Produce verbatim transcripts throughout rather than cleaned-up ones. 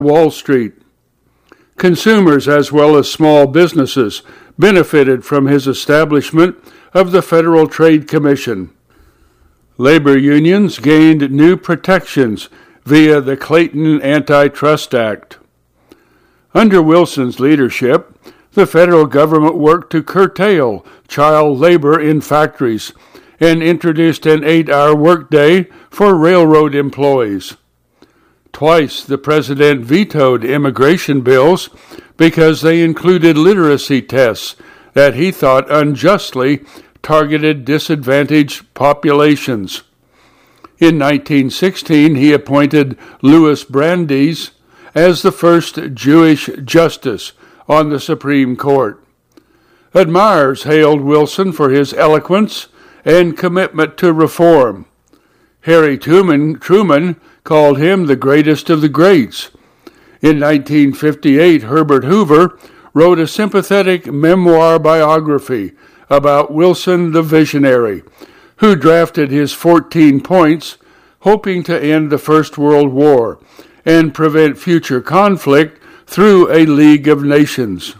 Wall Street. Consumers as well as small businesses benefited from his establishment of the Federal Trade Commission. Labor unions gained new protections via the Clayton Antitrust Act. Under Wilson's leadership, the federal government worked to curtail child labor in factories and introduced an eight-hour workday for railroad employees. Twice the president vetoed immigration bills because they included literacy tests that he thought unjustly targeted disadvantaged populations. In nineteen sixteen, he appointed Louis Brandeis as the first Jewish justice on the Supreme Court. Admirers hailed Wilson for his eloquence and commitment to reform. Harry Truman, Truman called him the greatest of the greats. In nineteen fifty-eight, Herbert Hoover wrote a sympathetic memoir biography about Wilson the Visionary, who drafted his fourteen points, hoping to end the First World War and prevent future conflict through a League of Nations.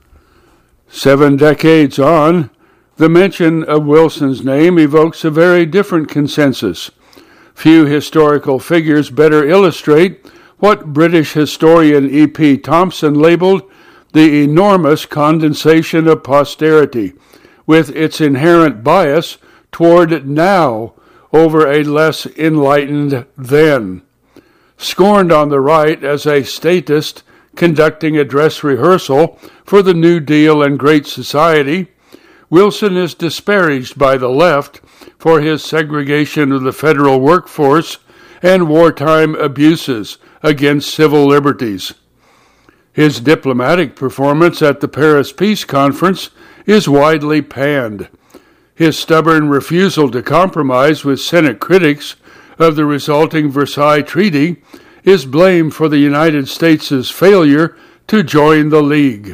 Seven decades on, the mention of Wilson's name evokes a very different consensus. Few historical figures better illustrate what British historian E P Thompson labeled the enormous condensation of posterity, with its inherent bias toward now over a less enlightened then. Scorned on the right as a statist conducting a dress rehearsal for the New Deal and Great Society, Wilson is disparaged by the left for his segregation of the federal workforce and wartime abuses against civil liberties. His diplomatic performance at the Paris Peace Conference is widely panned. His stubborn refusal to compromise with Senate critics of the resulting Versailles Treaty is blamed for the United States' failure to join the League.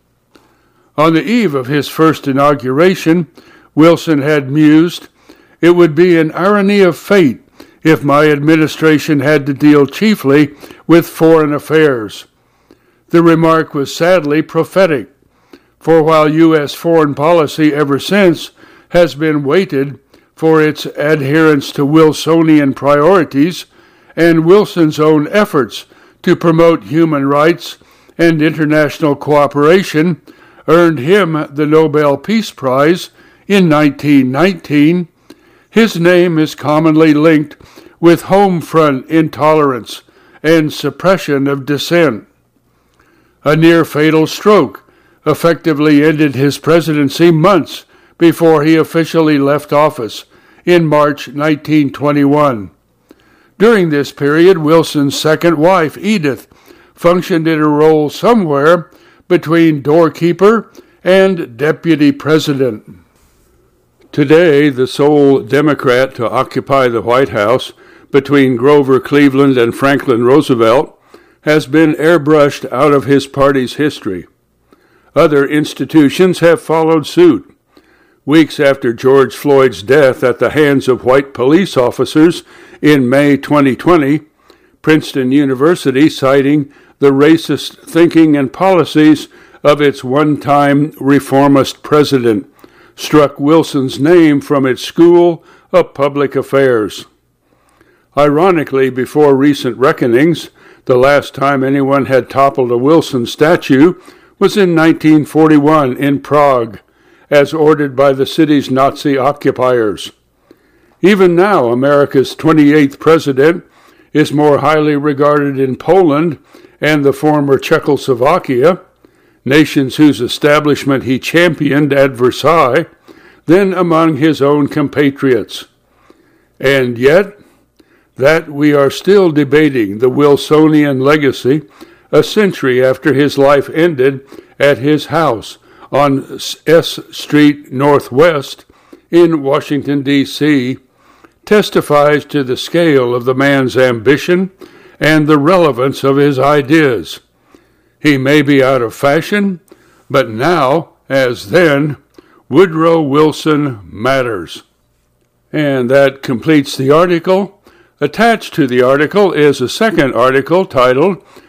On the eve of his first inauguration, Wilson had mused, "It would be an irony of fate if my administration had to deal chiefly with foreign affairs." The remark was sadly prophetic, for while U S foreign policy ever since has been weighted for its adherence to Wilsonian priorities and Wilson's own efforts to promote human rights and international cooperation earned him the Nobel Peace Prize in nineteen nineteen, his name is commonly linked with home front intolerance and suppression of dissent. A near-fatal stroke effectively ended his presidency months before he officially left office in March nineteen twenty-one. During this period, Wilson's second wife, Edith, functioned in a role somewhere between doorkeeper and deputy president. Today, the sole Democrat to occupy the White House between Grover Cleveland and Franklin Roosevelt has been airbrushed out of his party's history. Other institutions have followed suit. Weeks after George Floyd's death at the hands of white police officers in May twenty twenty, Princeton University, citing the racist thinking and policies of its one-time reformist president, struck Wilson's name from its School of Public Affairs. Ironically, before recent reckonings, the last time anyone had toppled a Wilson statue was in nineteen forty-one in Prague, as ordered by the city's Nazi occupiers. Even now, America's twenty-eighth president is more highly regarded in Poland and the former Czechoslovakia, nations whose establishment he championed at Versailles, than among his own compatriots. And yet, that we are still debating the Wilsonian legacy a century after his life ended at his house on S Street Northwest in Washington, D C, testifies to the scale of the man's ambition and the relevance of his ideas. He may be out of fashion, but now, as then, Woodrow Wilson matters. And that completes the article. Attached to the article is a second article titled